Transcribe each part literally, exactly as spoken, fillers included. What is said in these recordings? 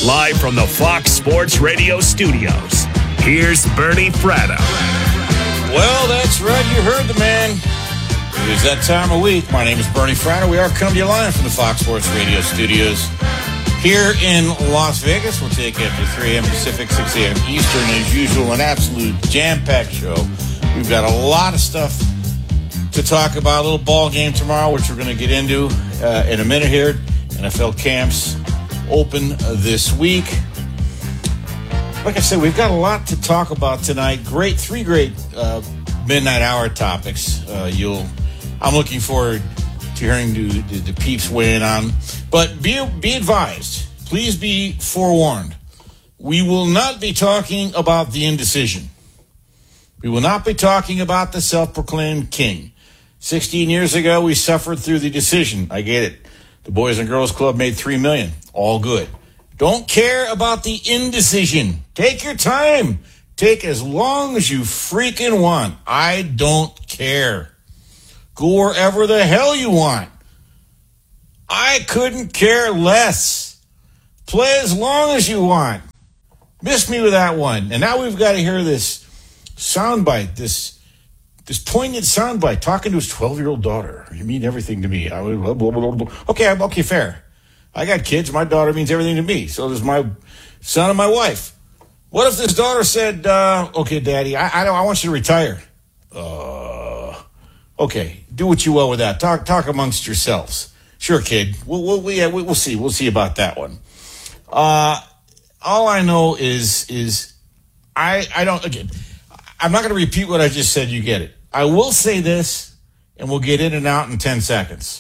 Live from the Fox Sports Radio studios, here's Bernie Fratto. Well, that's right. You heard the man. It is that time of week. My name is Bernie Fratto. We are coming to you live from the Fox Sports Radio studios here in Las Vegas. We'll take you up to three a.m. Pacific, six a.m. Eastern. As usual, an absolute jam-packed show. We've got a lot of stuff to talk about. A little ball game tomorrow, which we're going to get into uh, in a minute here. N F L camps open uh, this week. Like I said, we've got a lot to talk about tonight. Great, three great uh, midnight hour topics. Uh, you'll, I'm looking forward to hearing the, the, the peeps weigh in on. But be be advised, please be forewarned. We will not be talking about the indecision. We will not be talking about the self-proclaimed king. Sixteen years ago, we suffered through the decision. I get it. The Boys and Girls Club made three million dollars. All good. Don't care about the indecision. Take your time. Take as long as you freaking want. I don't care. Go wherever the hell you want. I couldn't care less. Play as long as you want. Miss me with that one. And now we've got to hear this soundbite, this this poignant soundbite, talking to his twelve-year-old daughter. You mean everything to me. I would, blah, blah, blah, blah. Okay, okay, fair. I got kids. My daughter means everything to me. So does my son and my wife. What if this daughter said, uh, okay, Daddy, I, I, don't, I want you to retire. Uh, okay, do what you will with that. Talk talk amongst yourselves. Sure, kid. We'll, we'll, we, yeah, we'll see. We'll see about that one. Uh, all I know is, is I, I don't, again, I'm not going to repeat what I just said. You get it. I will say this, and we'll get in and out in ten seconds.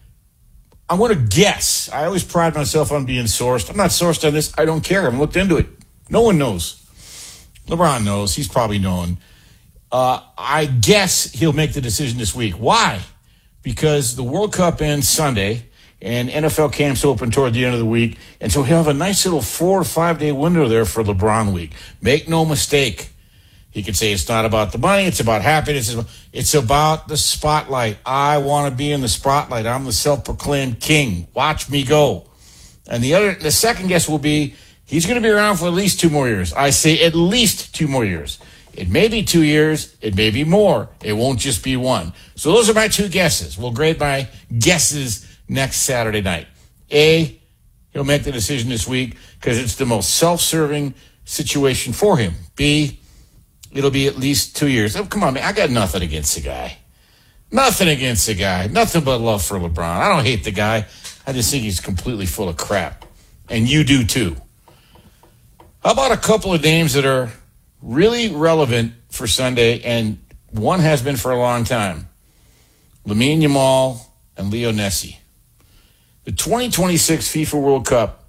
I want to guess. I always pride myself on being sourced. I'm not sourced on this. I don't care. I've looked into it. No one knows. LeBron knows. He's probably known. Uh, I guess he'll make the decision this week. Why? Because the World Cup ends Sunday, and N F L camps open toward the end of the week, and so he'll have a nice little four or five-day window there for LeBron week. Make no mistake. He could say it's not about the money. It's about happiness. It's about the spotlight. I want to be in the spotlight. I'm the self-proclaimed king. Watch me go. And the other, the second guess will be he's going to be around for at least two more years. I say at least two more years. It may be two years. It may be more. It won't just be one. So those are my two guesses. We'll grade my guesses next Saturday night. A, he'll make the decision this week because it's the most self-serving situation for him. B, it'll be at least two years. Oh, come on, man. I got nothing against the guy. Nothing against the guy. Nothing but love for LeBron. I don't hate the guy. I just think he's completely full of crap. And you do too. How about a couple of names that are really relevant for Sunday, and one has been for a long time? Lamine Yamal and Leo Messi. The twenty twenty-six FIFA World Cup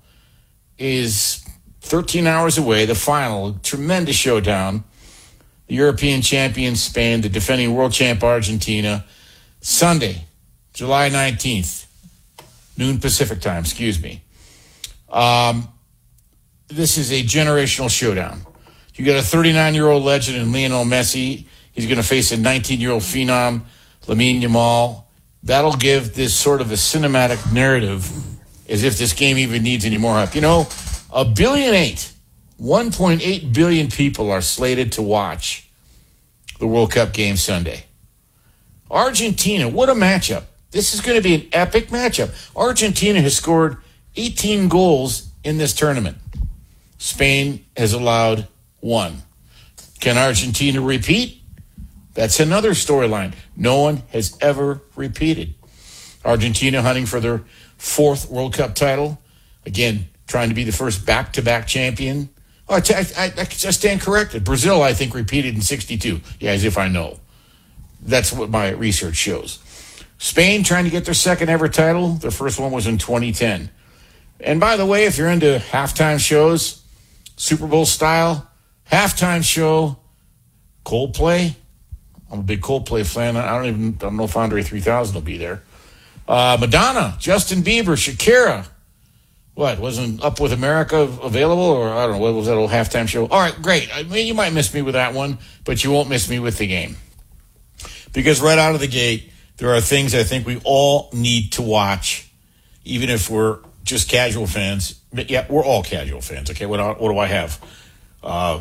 is thirteen hours away. The final, tremendous showdown. The European champion Spain, the defending world champ Argentina. Sunday, July nineteenth, noon Pacific time, excuse me. Um, this is a generational showdown. You got a thirty-nine-year-old legend in Lionel Messi. He's going to face a nineteen-year-old phenom, Lamine Yamal. That'll give this sort of a cinematic narrative as if this game even needs any more help. You know, a billion eight. one point eight billion people are slated to watch the World Cup game Sunday. Argentina, what a matchup. This is going to be an epic matchup. Argentina has scored eighteen goals in this tournament. Spain has allowed one. Can Argentina repeat? That's another storyline. No one has ever repeated. Argentina hunting for their fourth World Cup title. Again, trying to be the first back-to-back champion. Oh, I, I, I stand corrected. Brazil, I think, repeated in sixty-two. Yeah, as if I know. That's what my research shows. Spain trying to get their second ever title. Their first one was in twenty ten. And by the way, if you're into halftime shows, Super Bowl style, halftime show, Coldplay. I'm a big Coldplay fan. I don't even I don't know if Andre three thousand will be there. Uh, Madonna, Justin Bieber, Shakira. What, wasn't Up With America available? Or I don't know, what was that old halftime show? All right, great. I mean, you might miss me with that one, but you won't miss me with the game. Because right out of the gate, there are things I think we all need to watch, even if we're just casual fans. Yeah, we're all casual fans. Okay, what, what do I have? Uh,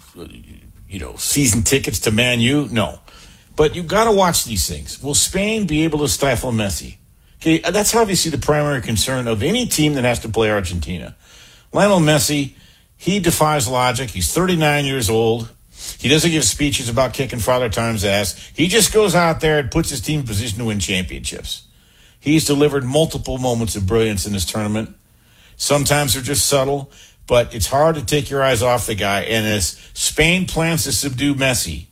you know, season tickets to Man U? No. But you've got to watch these things. Will Spain be able to stifle Messi? Okay, that's obviously the primary concern of any team that has to play Argentina. Lionel Messi, he defies logic. He's thirty-nine years old. He doesn't give speeches about kicking Father Time's ass. He just goes out there and puts his team in position to win championships. He's delivered multiple moments of brilliance in this tournament. Sometimes they're just subtle, but it's hard to take your eyes off the guy. And as Spain plans to subdue Messi,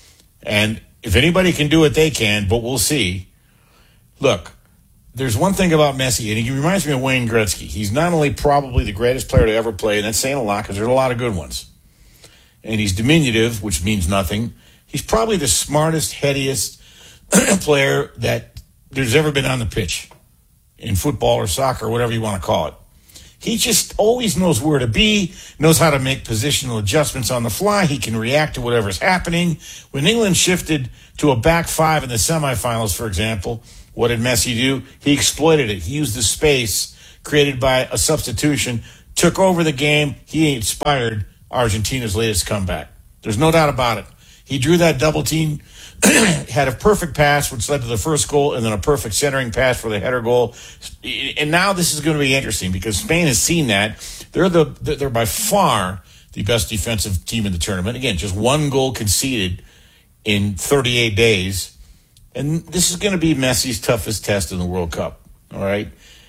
and if anybody can do it, they can, but we'll see. Look, there's one thing about Messi, and he reminds me of Wayne Gretzky. He's not only probably the greatest player to ever play, and that's saying a lot because there's a lot of good ones. And he's diminutive, which means nothing. He's probably the smartest, headiest player that there's ever been on the pitch in football or soccer, or whatever you want to call it. He just always knows where to be, knows how to make positional adjustments on the fly. He can react to whatever's happening. When England shifted to a back five in the semifinals, for example, what did Messi do? He exploited it. He used the space created by a substitution, took over the game. He inspired Argentina's latest comeback. There's no doubt about it. He drew that double team, had a perfect pass, which led to the first goal, and then a perfect centering pass for the header goal. And now this is going to be interesting because Spain has seen that. They're the they're by far the best defensive team in the tournament. Again, just one goal conceded in thirty-eight days. And this is going to be Messi's toughest test in the World Cup. All right?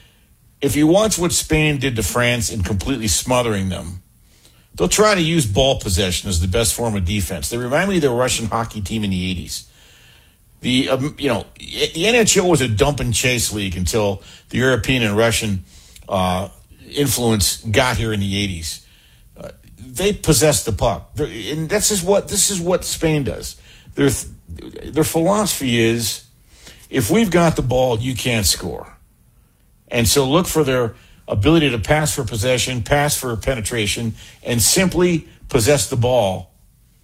If you watch what Spain did to France in completely smothering them, they'll try to use ball possession as the best form of defense. They remind me of the Russian hockey team in the eighties. The um, you know the N H L was a dump and chase league until the European and Russian uh, influence got here in the eighties. Uh, they possessed the puck, They're, and this is what this is what Spain does. Their their philosophy is, if we've got the ball, you can't score, and so look for their ability to pass for possession, pass for penetration, and simply possess the ball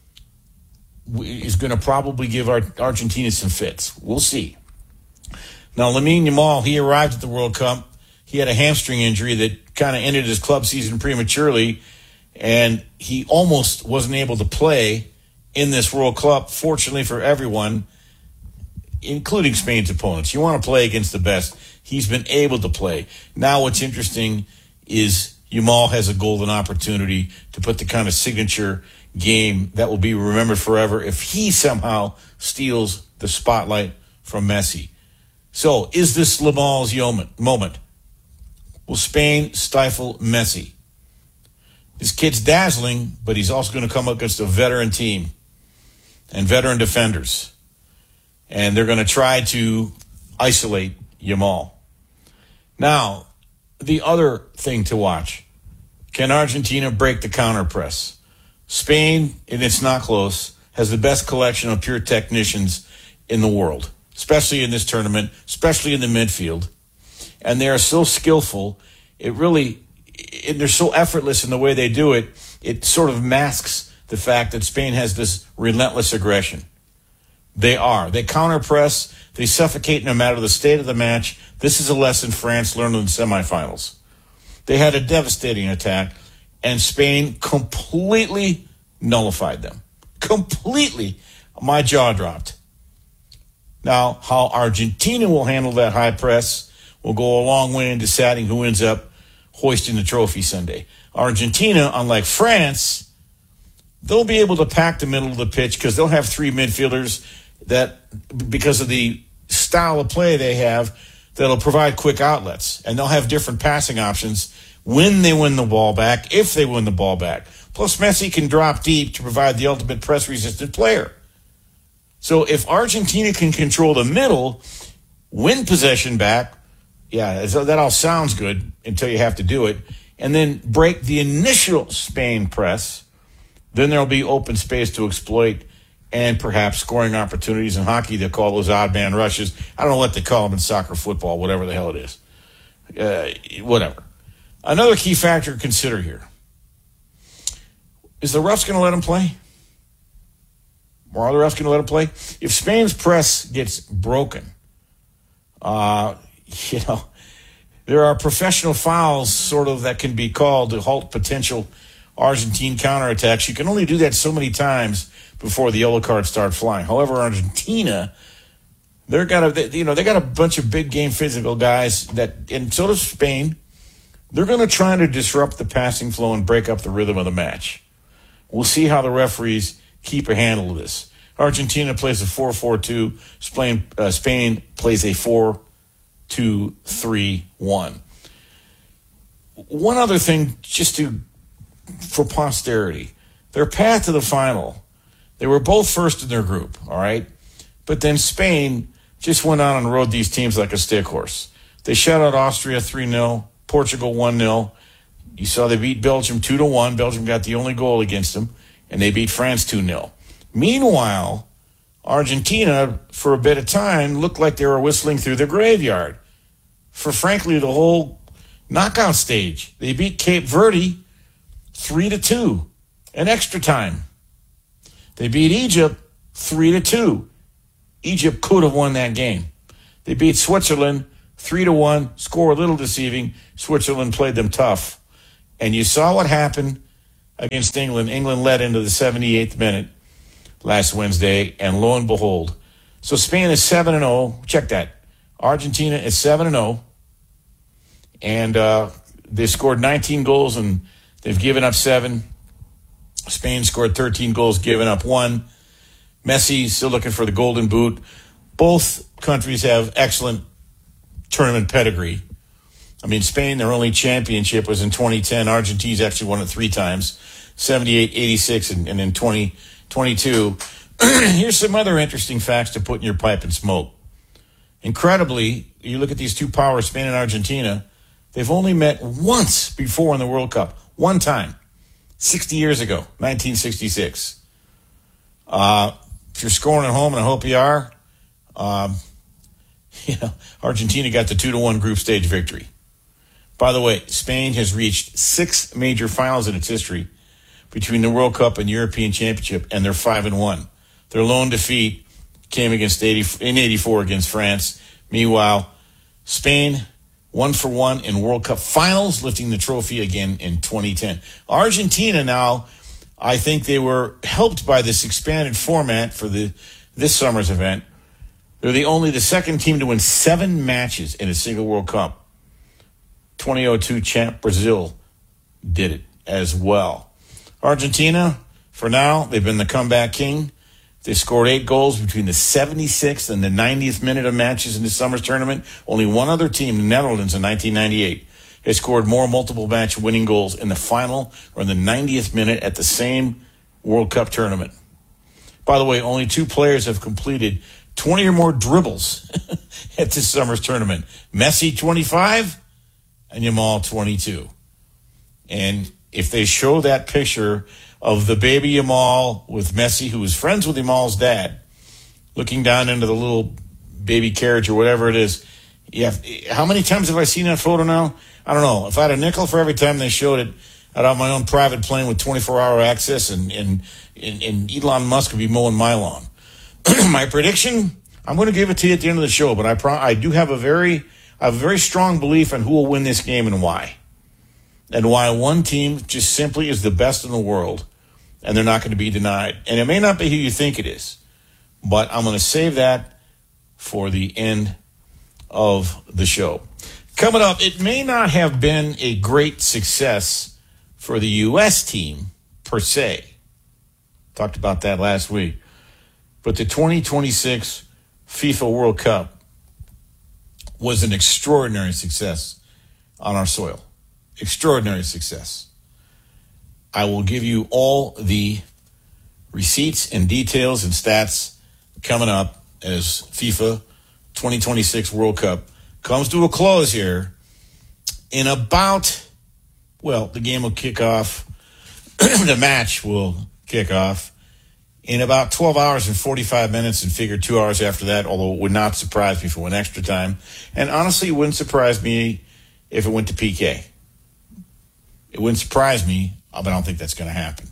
is going to probably give our Argentina some fits. We'll see. Now, Lamine Yamal, he arrived at the World Cup. He had a hamstring injury that kind of ended his club season prematurely, and he almost wasn't able to play in this World Cup. Fortunately for everyone, including Spain's opponents, you want to play against the best. He's been able to play. Now what's interesting is Yamal has a golden opportunity to put the kind of signature game that will be remembered forever if he somehow steals the spotlight from Messi. So is this Yamal's moment? Will Spain stifle Messi? This kid's dazzling, but he's also going to come up against a veteran team and veteran defenders. And they're going to try to isolate Yamal. Now, the other thing to watch, can Argentina break the counter press? Spain, and it's not close, has the best collection of pure technicians in the world, especially in this tournament, especially in the midfield. And they are so skillful, it really, and they're so effortless in the way they do it, it sort of masks the fact that Spain has this relentless aggression. They are. They counter press. They suffocate no matter the state of the match. This is a lesson France learned in the semifinals. They had a devastating attack, and Spain completely nullified them. Completely. My jaw dropped. Now, how Argentina will handle that high press will go a long way in deciding who ends up hoisting the trophy Sunday. Argentina, unlike France, they'll be able to pack the middle of the pitch because they'll have three midfielders that, because of the style of play they have, that'll provide quick outlets. And they'll have different passing options when they win the ball back, if they win the ball back. Plus, Messi can drop deep to provide the ultimate press-resistant player. So if Argentina can control the middle, win possession back, yeah, that all sounds good until you have to do it, and then break the initial Spain press, then there'll be open space to exploit and perhaps scoring opportunities. In hockey, they call those odd man rushes. I don't know what they call them in soccer, football, whatever the hell it is. Uh, whatever. Another key factor to consider here. Is the refs going to let him play? Or are the refs going to let him play? If Spain's press gets broken, uh, you know, there are professional fouls sort of that can be called to halt potential Argentine counterattacks. You can only do that so many times before the yellow cards start flying. However, Argentina, they're got a, they, you know, they got a bunch of big game physical guys that, and so does Spain. They're going to try to disrupt the passing flow and break up the rhythm of the match. We'll see how the referees keep a handle of this. Argentina plays a four four two. Spain, uh, Spain plays a four two three one. One other thing, just to for posterity, their path to the final, they were both first in their group, all right? But then Spain just went on and rode these teams like a stick horse. They shut out Austria three nil, Portugal one nil. You saw they beat Belgium two to one. Belgium got the only goal against them, and they beat France two nil. Meanwhile, Argentina, for a bit of time, looked like they were whistling through the graveyard for, frankly, the whole knockout stage. They beat Cape Verde three to two in extra time. They beat Egypt three to two. Egypt could have won that game. They beat Switzerland three to one. Score a little deceiving. Switzerland played them tough. And you saw what happened against England. England led into the seventy-eighth minute last Wednesday, and lo and behold. So Spain is seven and oh. Check that. Argentina is seven and oh. And uh, they scored nineteen goals, and they've given up seven. Spain scored thirteen goals, given up one. Messi still looking for the golden boot. Both countries have excellent tournament pedigree. I mean, Spain, their only championship was in twenty ten. Argentina's actually won it three times, seventy-eight, eighty-six, and, and in twenty twenty-two. Here's some other interesting facts to put in your pipe and smoke. Incredibly, you look at these two powers, Spain and Argentina, they've only met once before in the World Cup. One time. sixty years ago, nineteen sixty-six. Uh, if you're scoring at home, and I hope you are, um, you know, Argentina got the two to one group stage victory. By the way, Spain has reached six major finals in its history between the World Cup and European Championship, and they're five and one. Their lone defeat came against eighty in eighty-four against France. Meanwhile, Spain one for one in World Cup finals, lifting the trophy again in twenty ten. Argentina now, I think they were helped by this expanded format for the this summer's event. They're the only the second team to win seven matches in a single World Cup. twenty oh two champ Brazil did it as well. Argentina, for now, they've been the comeback king. They scored eight goals between the seventy-sixth and the ninetieth minute of matches in the summer's tournament. Only one other team, the Netherlands, in nineteen ninety-eight, has scored more multiple match winning goals in the final or in the ninetieth minute at the same World Cup tournament. By the way, only two players have completed twenty or more dribbles at this summer's tournament. Messi, twenty-five, and Yamal, twenty-two. And if they show that picture of the baby Yamal with Messi, who is friends with Yamal's dad, looking down into the little baby carriage or whatever it is, yeah, how many times have I seen that photo now? I don't know. If I had a nickel for every time they showed it, I'd have my own private plane with twenty-four hour access, and, and, and, and Elon Musk would be mowing my lawn. My prediction, I'm going to give it to you at the end of the show, but I pro- I do have a very I have a very strong belief in who will win this game and why. And why one team just simply is the best in the world, and they're not going to be denied. And it may not be who you think it is, but I'm going to save that for the end of the show. Coming up, it may not have been a great success for the U S team, per se. Talked about that last week. But the twenty twenty-six FIFA World Cup was an extraordinary success on our soil. Extraordinary success. I will give you all the receipts and details and stats coming up as FIFA twenty twenty-six World Cup comes to a close here in about, well, the game will kick off, the match will kick off in about twelve hours and forty-five minutes, and figure two hours after that, although it would not surprise me if it went extra time. And honestly, it wouldn't surprise me if it went to P K. It wouldn't surprise me, but I don't think that's going to happen.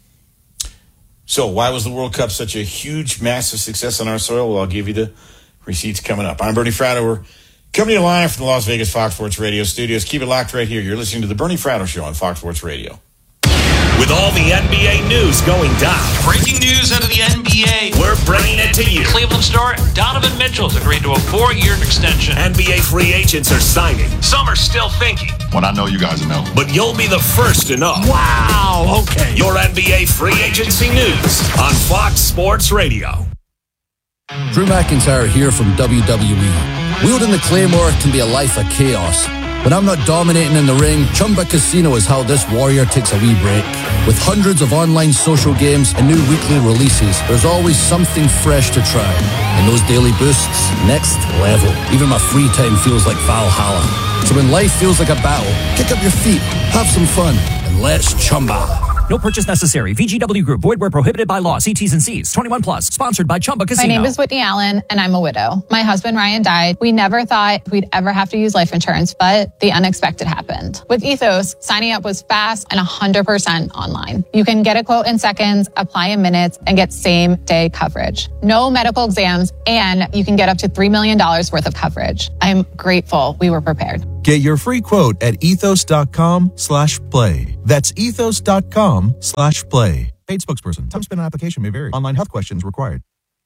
So why was the World Cup such a huge, massive success on our soil? Well, I'll give you the receipts coming up. I'm Bernie Fratto. We're Coming to you live from the Las Vegas Fox Sports Radio studios. Keep it locked right here. You're listening to the Bernie Fratto Show on Fox Sports Radio. With all the N B A news going down. Breaking news out of the N B A. We're bringing it to you. Cleveland star Donovan Mitchell's agreed to a four-year extension. N B A free agents are signing. Some are still thinking. When I know, you guys know. But you'll be the first to know. Wow, okay. Your N B A free agency news on Fox Sports Radio. Drew McIntyre here from W W E. Wielding the Claymore can be a life of chaos. When I'm not dominating in the ring, Chumba Casino is how this warrior takes a wee break. With hundreds of online social games and new weekly releases, there's always something fresh to try. And those daily boosts, next level. Even my free time feels like Valhalla. So when life feels like a battle, kick up your feet, have some fun, and let's Chumba. No purchase necessary. V G W Group. Void where prohibited by law. See T's and C's. twenty-one plus. Sponsored by Chumba Casino. My name is Whitney Allen, and I'm a widow. My husband, Ryan, died. We never thought we'd ever have to use life insurance, but the unexpected happened. With Ethos, signing up was fast and one hundred percent online. You can get a quote in seconds, apply in minutes, and get same-day coverage. No medical exams, and you can get up to three million dollars worth of coverage. I'm grateful we were prepared. Get your free quote at ethos.com slash play. That's ethos.com slash play. Paid spokesperson. Time spent on application may vary. Online health questions required.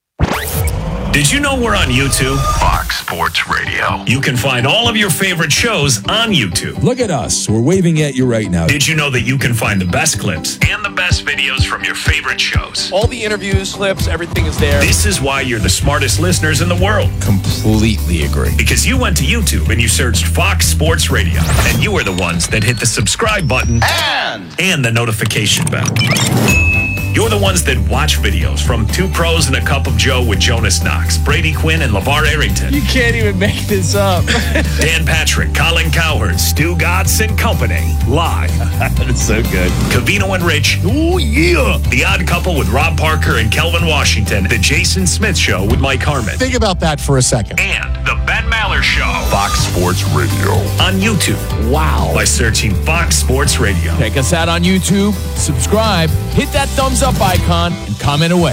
Did you know we're on YouTube? Fox Sports Radio. You can find all of your favorite shows on YouTube. Look at us. We're waving at you right now. Did you know that you can find the best clips and the best videos from your favorite shows? All the interviews, clips, everything is there. This is why you're the smartest listeners in the world. Completely agree. Because you went to YouTube and you searched Fox Sports Radio. And you are the ones that hit the subscribe button And, and the notification bell. You're the ones that watch videos from Two Pros and a Cup of Joe with Jonas Knox, Brady Quinn, and LeVar Arrington. You can't even make this up. Dan Patrick, Colin Cowherd, Stu Godson and Company. Live. That's so good. Covino and Rich. Oh, yeah. The Odd Couple with Rob Parker and Kelvin Washington. The Jason Smith Show with Mike Harmon. Think about that for a second. And The Ben Maller Show. Fox Sports Radio. On YouTube. Wow. By searching Fox Sports Radio. Check us out on YouTube. Subscribe. Hit that thumbs up icon and comment away.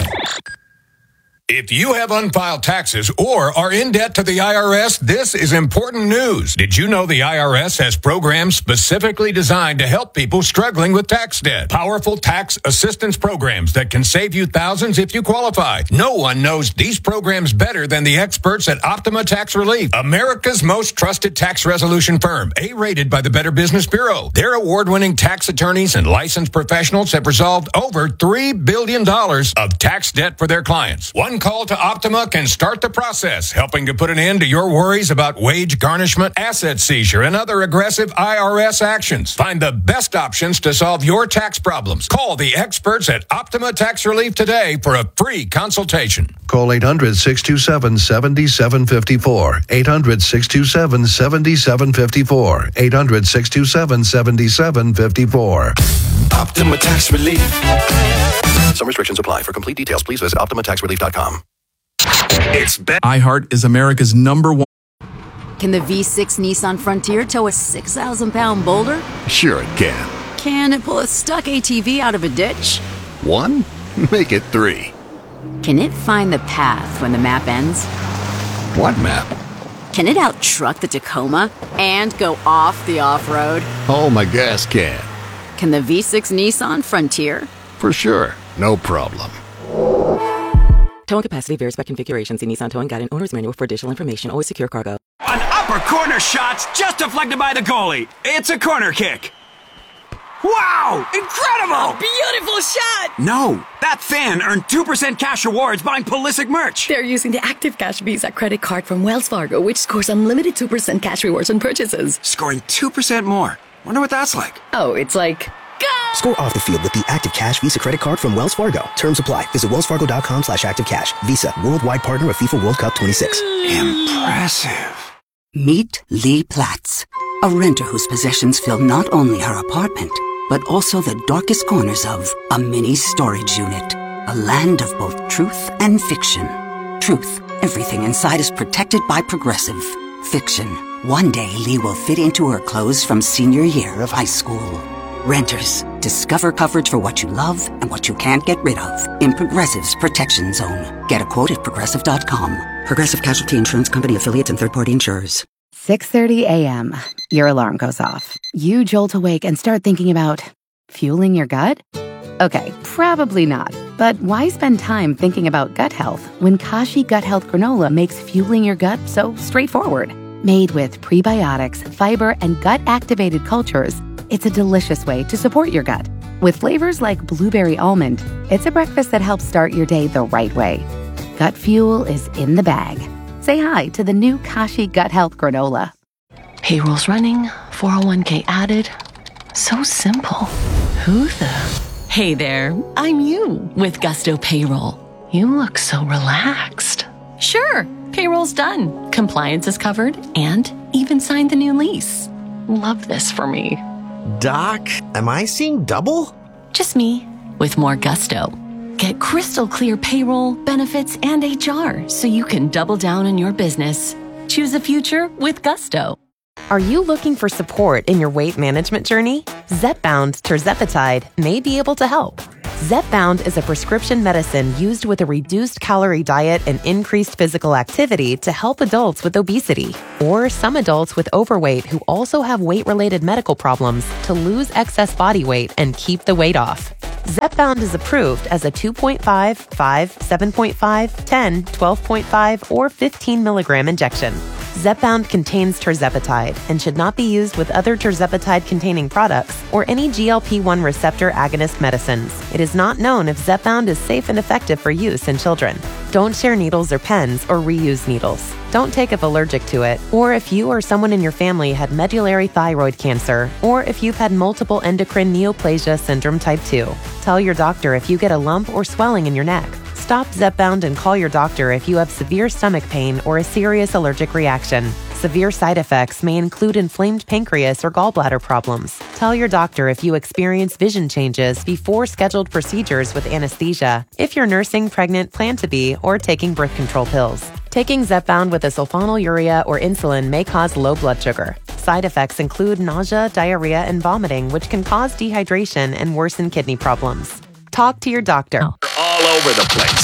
If you have unfiled taxes or are in debt to the I R S, this is important news. Did you know the I R S has programs specifically designed to help people struggling with tax debt? Powerful tax assistance programs that can save you thousands if you qualify. No one knows these programs better than the experts at Optima Tax Relief, America's most trusted tax resolution firm, A-rated by the Better Business Bureau. Their award-winning tax attorneys and licensed professionals have resolved over three billion dollars of tax debt for their clients. One call to Optima can start the process, helping to put an end to your worries about wage garnishment, asset seizure, and other aggressive I R S actions. Find the best options to solve your tax problems. Call the experts at Optima Tax Relief today for a free consultation. Call eight hundred, six two seven, seven seven five four. eight hundred, six two seven, seven seven five four. eight hundred, six two seven, seven seven five four. Optima Tax Relief. Some restrictions apply. For complete details, please visit optima tax relief dot com. It's Ben. iHeart is America's number one. Can the V six Nissan Frontier tow a six thousand pound boulder? Sure it can. Can it pull a stuck A T V out of a ditch? One? Make it three. Can it find the path when the map ends? What map? Can it out-truck the Tacoma and go off the off-road? Oh, my gas can. Can the V six Nissan Frontier? For sure. No problem. Towing capacity varies by configuration. See Nissan Towing Guide and Owner's Manual for additional information. Always secure cargo. An upper corner shot's just deflected by the goalie. It's a corner kick. Wow! Incredible! Beautiful shot! No, that fan earned two percent cash rewards buying Pulisic merch. They're using the Active Cash Visa credit card from Wells Fargo, which scores unlimited two percent cash rewards on purchases. Scoring two percent more. Wonder what that's like. Oh, it's like... Go! Score off the field with the Active Cash Visa credit card from Wells Fargo. Terms apply. Visit wellsfargo.com slash active cash. Visa, worldwide partner of FIFA World Cup twenty-six. Impressive. Meet Lee Platts, a renter whose possessions fill not only her apartment, but also the darkest corners of a mini storage unit. A land of both truth and fiction. Truth, everything inside is protected by Progressive. Fiction, one day Lee will fit into her clothes from senior year of high school. Renters, discover coverage for what you love and what you can't get rid of in Progressive's Protection Zone. Get a quote at progressive dot com. Progressive Casualty Insurance Company affiliates and third-party insurers. six thirty a.m. Your alarm goes off. You jolt awake and start thinking about fueling your gut? Okay, probably not. But why spend time thinking about gut health when Kashi Gut Health Granola makes fueling your gut so straightforward? Made with prebiotics, fiber, and gut-activated cultures, it's a delicious way to support your gut. With flavors like blueberry almond, it's a breakfast that helps start your day the right way. Gut fuel is in the bag. Say hi to the new Kashi Gut Health Granola. Payroll's running, four oh one k added. So simple. Who the? Hey there, I'm you with Gusto Payroll. You look so relaxed. Sure, payroll's done. Compliance is covered and even signed the new lease. Love this for me. Doc, am I seeing double? Just me with more gusto. Get crystal clear payroll, benefits, and H R so you can double down on your business. Choose a future with Gusto. Are you looking for support in your weight management journey? Zepbound tirzepatide may be able to help. Zepbound is a prescription medicine used with a reduced calorie diet and increased physical activity to help adults with obesity or some adults with overweight who also have weight-related medical problems to lose excess body weight and keep the weight off. Zepbound is approved as a two point five, five, seven point five, ten, twelve point five, or fifteen milligram injection. Zepbound contains tirzepatide and should not be used with other tirzepatide-containing products or any G L P one receptor agonist medicines. It is not known if Zepbound is safe and effective for use in children. Don't share needles or pens or reuse needles. Don't take if allergic to it, or if you or someone in your family had medullary thyroid cancer, or if you've had multiple endocrine neoplasia syndrome type two. Tell your doctor if you get a lump or swelling in your neck. Stop Zepbound and call your doctor if you have severe stomach pain or a serious allergic reaction. Severe side effects may include inflamed pancreas or gallbladder problems. Tell your doctor if you experience vision changes before scheduled procedures with anesthesia, if you're nursing, pregnant, plan to be, or taking birth control pills. Taking Zepbound with a sulfonylurea or insulin may cause low blood sugar. Side effects include nausea, diarrhea, and vomiting, which can cause dehydration and worsen kidney problems. Talk to your doctor. All over the place.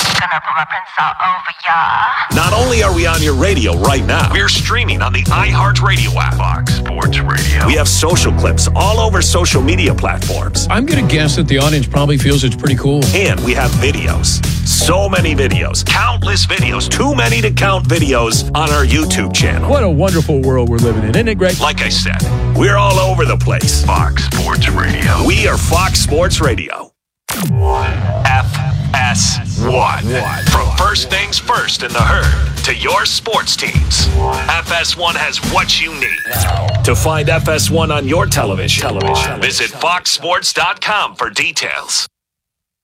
Not only are we on your radio right now, we're streaming on the iHeartRadio app. Fox Sports Radio. We have social clips all over social media platforms. I'm going to guess that the audience probably feels it's pretty cool. And we have videos. So many videos. Countless videos. Too many to count videos on our YouTube channel. What a wonderful world we're living in, isn't it great? Like I said, we're all over the place. Fox Sports Radio. We are Fox Sports Radio. F S one. From first things first in the herd to your sports teams, F S one has what you need. To find F S one on your television, television. Visit fox sports dot com for details.